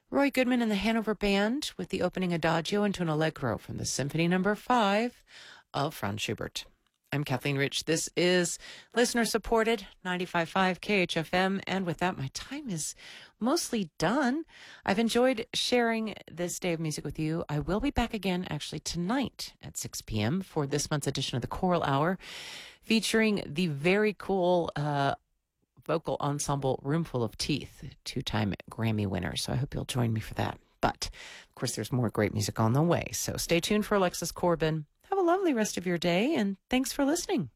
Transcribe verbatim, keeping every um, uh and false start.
Roy Goodman and the Hanover Band with the opening Adagio into an Allegro from the Symphony Number Five of Franz Schubert. I'm Kathleen Rich. This is listener-supported ninety-five point five K H F M, and with that, my time is mostly done. I've enjoyed sharing this day of music with you. I will be back again, actually, tonight at six p.m. for this month's edition of the Choral Hour, featuring the very cool uh, vocal ensemble Roomful of Teeth, two-time Grammy winner. So I hope you'll join me for that. But, of course, there's more great music on the way. So stay tuned for Alexis Corbin. Have a lovely rest of your day, and thanks for listening.